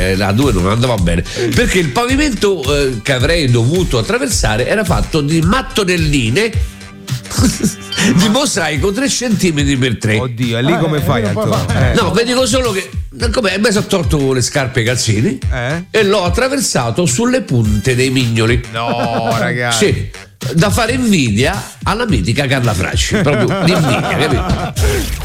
la 2 non andava bene, perché il pavimento che avrei dovuto attraversare era fatto di mattonelline di mosaico 3 cm per 3. Oddio, e lì come fai, Antonio? No, vi dico solo che mi sono tolto le scarpe e i calzini e l'ho attraversato sulle punte dei mignoli. No, ragazzi. Sì, da fare invidia alla mitica Carla Fracci, proprio l'invidia, capito?